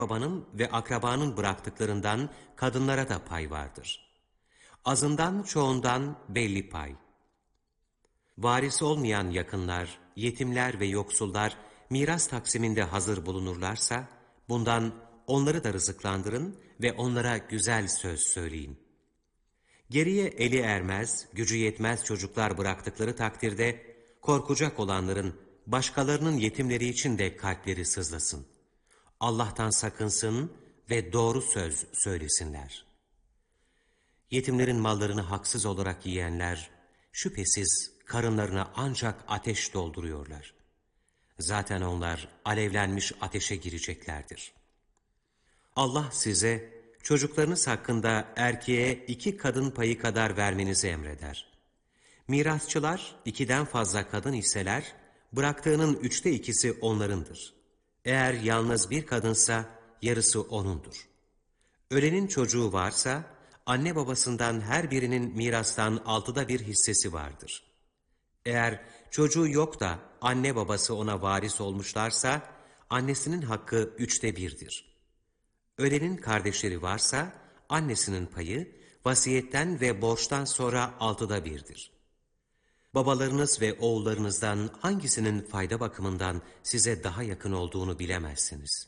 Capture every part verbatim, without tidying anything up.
babanın ve akrabanın bıraktıklarından kadınlara da pay vardır. Azından çoğundan belli pay. Varis olmayan yakınlar, yetimler ve yoksullar miras taksiminde hazır bulunurlarsa, bundan onları da rızıklandırın ve onlara güzel söz söyleyin. Geriye eli ermez, gücü yetmez çocuklar bıraktıkları takdirde, korkacak olanların başkalarının yetimleri için de kalpleri sızlasın. Allah'tan sakınsın ve doğru söz söylesinler. Yetimlerin mallarını haksız olarak yiyenler, şüphesiz karınlarına ancak ateş dolduruyorlar. Zaten onlar alevlenmiş ateşe gireceklerdir. Allah size çocuklarınız hakkında erkeğe iki kadın payı kadar vermenizi emreder. Mirasçılar ikiden fazla kadın iseler, bıraktığının üçte ikisi onlarındır. Eğer yalnız bir kadınsa yarısı onundur. Ölenin çocuğu varsa, anne babasından her birinin mirastan altıda bir hissesi vardır. Eğer çocuğu yok da anne babası ona varis olmuşlarsa, annesinin hakkı üçte birdir. Ölenin kardeşleri varsa, annesinin payı vasiyetten ve borçtan sonra altıda birdir. Babalarınız ve oğullarınızdan hangisinin fayda bakımından size daha yakın olduğunu bilemezsiniz.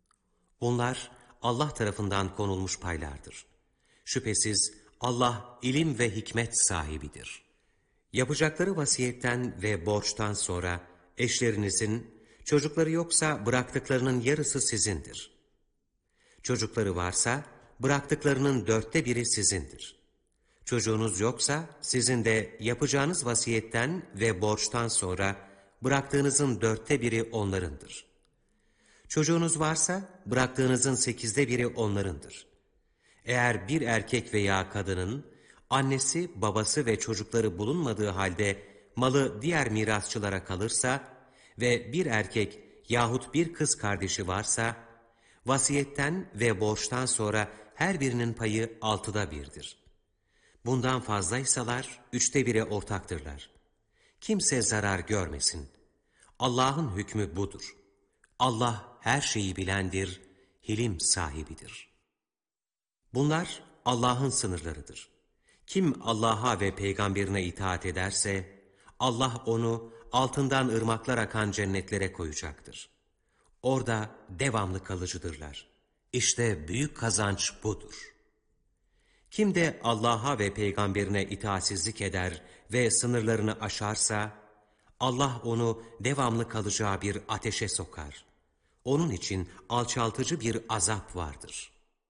Bunlar Allah tarafından konulmuş paylardır. Şüphesiz Allah ilim ve hikmet sahibidir. Yapacakları vasiyetten ve borçtan sonra eşlerinizin, çocukları yoksa bıraktıklarının yarısı sizindir. Çocukları varsa bıraktıklarının dörtte biri sizindir. Çocuğunuz yoksa sizin de yapacağınız vasiyetten ve borçtan sonra bıraktığınızın dörtte biri onlarındır. Çocuğunuz varsa bıraktığınızın sekizde biri onlarındır. Eğer bir erkek veya kadının annesi, babası ve çocukları bulunmadığı halde malı diğer mirasçılara kalırsa ve bir erkek yahut bir kız kardeşi varsa, vasiyetten ve borçtan sonra her birinin payı altıda birdir. Bundan fazlaysalar üçte bire ortaktırlar. Kimse zarar görmesin. Allah'ın hükmü budur. Allah her şeyi bilendir, hilim sahibidir. Bunlar Allah'ın sınırlarıdır. Kim Allah'a ve peygamberine itaat ederse, Allah onu altından ırmaklar akan cennetlere koyacaktır. Orada devamlı kalıcıdırlar. İşte büyük kazanç budur. Kim de Allah'a ve peygamberine itaatsizlik eder ve sınırlarını aşarsa, Allah onu devamlı kalacağı bir ateşe sokar. Onun için alçaltıcı bir azap vardır.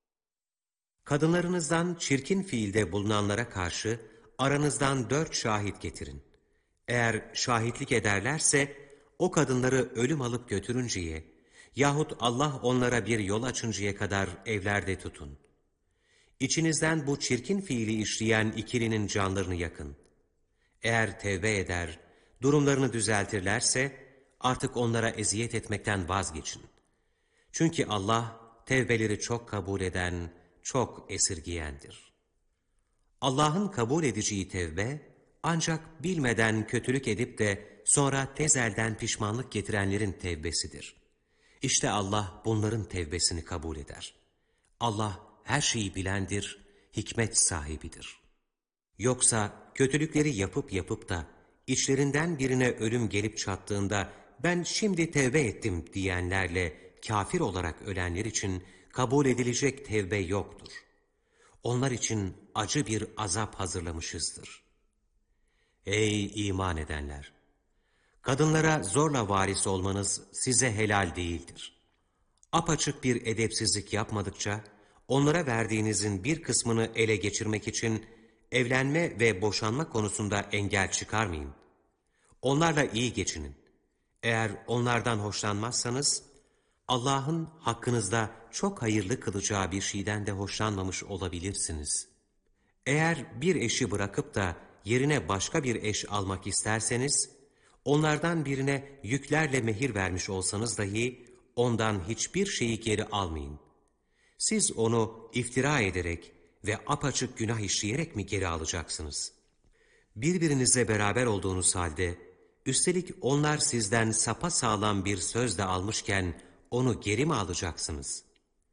Kadınlarınızdan çirkin fiilde bulunanlara karşı aranızdan dört şahit getirin. Eğer şahitlik ederlerse o kadınları ölüm alıp götürünceye yahut Allah onlara bir yol açıncaya kadar evlerde tutun. İçinizden bu çirkin fiili işleyen ikilinin canlarını yakın. Eğer tevbe eder, durumlarını düzeltirlerse artık onlara eziyet etmekten vazgeçin. Çünkü Allah tevbeleri çok kabul eden, çok esirgiyendir. Allah'ın kabul edeceği tevbe, ancak bilmeden kötülük edip de sonra tezelden pişmanlık getirenlerin tevbesidir. İşte Allah bunların tevbesini kabul eder. Allah her şeyi bilendir, hikmet sahibidir. Yoksa kötülükleri yapıp yapıp da içlerinden birine ölüm gelip çattığında ben şimdi tevbe ettim diyenlerle kafir olarak ölenler için kabul edilecek tevbe yoktur. Onlar için acı bir azap hazırlamışızdır. Ey iman edenler! Kadınlara zorla varis olmanız size helal değildir. Apaçık bir edepsizlik yapmadıkça, onlara verdiğinizin bir kısmını ele geçirmek için evlenme ve boşanma konusunda engel çıkarmayın. Onlarla iyi geçinin. Eğer onlardan hoşlanmazsanız, Allah'ın hakkınızda çok hayırlı kılacağı bir şeyden de hoşlanmamış olabilirsiniz. Eğer bir eşi bırakıp da yerine başka bir eş almak isterseniz, onlardan birine yüklerle mehir vermiş olsanız dahi ondan hiçbir şeyi geri almayın. Siz onu iftira ederek ve apaçık günah işleyerek mi geri alacaksınız? Birbirinizle beraber olduğunuz halde, üstelik onlar sizden sapasağlam bir söz de almışken onu geri mi alacaksınız?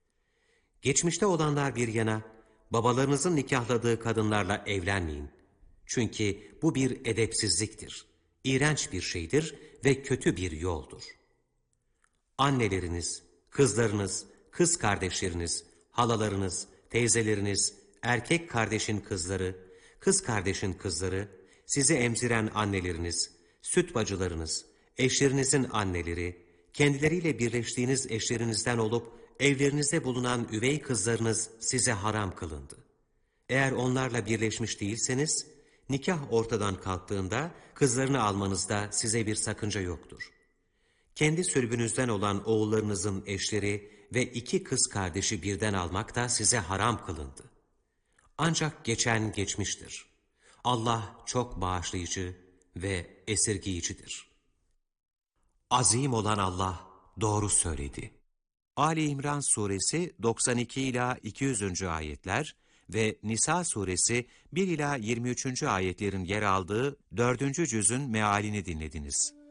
Geçmişte olanlar bir yana, babalarınızın nikahladığı kadınlarla evlenmeyin. Çünkü bu bir edepsizliktir, iğrenç bir şeydir ve kötü bir yoldur. Anneleriniz, kızlarınız, kız kardeşleriniz, halalarınız, teyzeleriniz, erkek kardeşin kızları, kız kardeşin kızları, sizi emziren anneleriniz, süt bacılarınız, eşlerinizin anneleri, kendileriyle birleştiğiniz eşlerinizden olup evlerinizde bulunan üvey kızlarınız size haram kılındı. Eğer onlarla birleşmiş değilseniz, nikah ortadan kalktığında kızlarını almanızda size bir sakınca yoktur. Kendi sülbünüzden olan oğullarınızın eşleri ve iki kız kardeşi birden almak da size haram kılındı. Ancak geçen geçmiştir. Allah çok bağışlayıcı ve esirgiyicidir. Azim olan Allah doğru söyledi. Ali İmran suresi doksan iki ila iki yüzüncü ayetler ve Nisa suresi bir ila yirmi üçüncü ayetlerin yer aldığı dördüncü cüzün mealini dinlediniz.